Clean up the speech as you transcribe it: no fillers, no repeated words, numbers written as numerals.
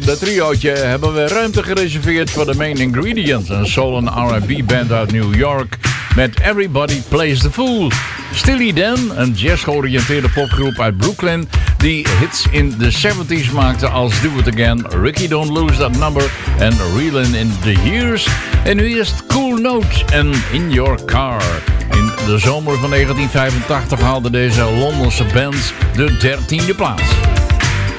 dat triootje hebben we ruimte gereserveerd voor de Main Ingredients, een soul- en R&B band uit New York met Everybody Plays the Fool. Steely Dan, een jazz-georiënteerde popgroep uit Brooklyn die hits in de 70s maakte als Do It Again, Ricky Don't Lose That Number en Reelin' in the Years. En nu is het Cool Note en In Your Car. In de zomer van 1985 haalde deze Londense band de 13e plaats.